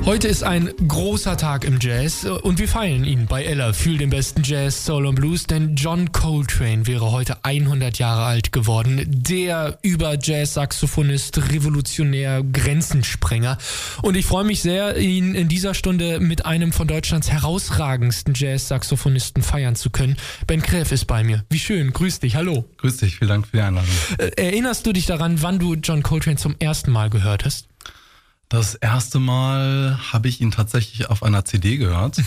Heute ist ein großer Tag im Jazz und wir feiern ihn bei Ella für den besten Jazz, Soul und Blues, denn John Coltrane wäre heute 100 Jahre alt geworden. Der Über-Jazz-Saxophonist, Revolutionär, Grenzensprenger. Und ich freue mich sehr, ihn in dieser Stunde mit einem von Deutschlands herausragendsten Jazz-Saxophonisten feiern zu können. Ben Kräf ist bei mir. Wie schön, grüß dich, hallo. Grüß dich, vielen Dank für die Einladung. Erinnerst du dich daran, wann du John Coltrane zum ersten Mal gehört hast? Das erste Mal habe ich ihn tatsächlich auf einer CD gehört.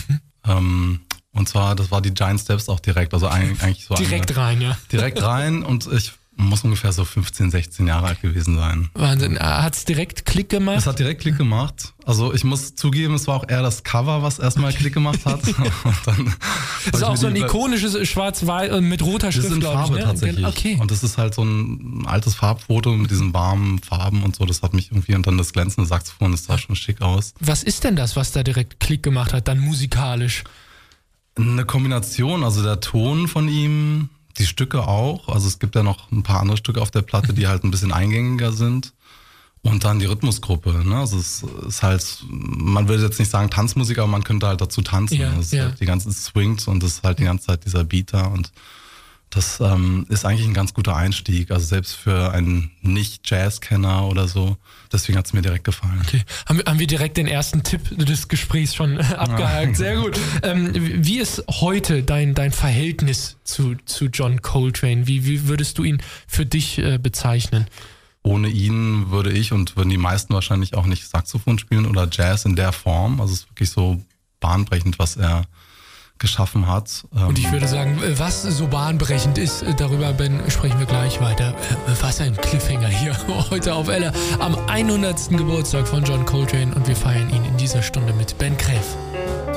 Und zwar, das war die Giant Steps auch direkt. Also eigentlich so direkt rein, ja. Direkt rein und ich muss ungefähr so 15, 16 Jahre alt gewesen sein. Wahnsinn. Hat es direkt Klick gemacht? Es hat direkt Klick gemacht. Also ich muss zugeben, es war auch eher das Cover, was erstmal Klick gemacht hat. Und dann das ist auch so ein ikonisches Schwarz-Weiß mit roter Schrift, glaube ich. Das ist in Farbe tatsächlich. Okay. Und das ist halt so ein altes Farbfoto mit diesen warmen Farben und so. Das hat mich irgendwie, und dann das glänzende Saxophon, das sah schon schick aus. Was ist denn das, was da direkt Klick gemacht hat, dann musikalisch? Eine Kombination, also der Ton von ihm, die Stücke auch. Also es gibt ja noch ein paar andere Stücke auf der Platte, die halt ein bisschen eingängiger sind. Und dann die Rhythmusgruppe. Ne? Also es ist halt, man würde jetzt nicht sagen Tanzmusik, aber man könnte halt dazu tanzen. Ja, das ist halt die ganze swingt und das ist halt die ganze Zeit dieser Beat da. Und das ist eigentlich ein ganz guter Einstieg. Also selbst für einen Nicht-Jazz-Kenner oder so. Deswegen hat es mir direkt gefallen. Okay. Haben wir direkt den ersten Tipp des Gesprächs schon abgehakt. Sehr gut. Wie ist heute dein Verhältnis zu John Coltrane? Wie würdest du ihn für dich bezeichnen? Ohne ihn würde ich und würden die meisten wahrscheinlich auch nicht Saxophon spielen oder Jazz in der Form. Also es ist wirklich so bahnbrechend, was er geschaffen hat. Und ich würde sagen, was so bahnbrechend ist, darüber, Ben, sprechen wir gleich weiter. Was ein Cliffhanger hier heute auf Ella am 100. Geburtstag von John Coltrane und wir feiern ihn in dieser Stunde mit Ben Kräf.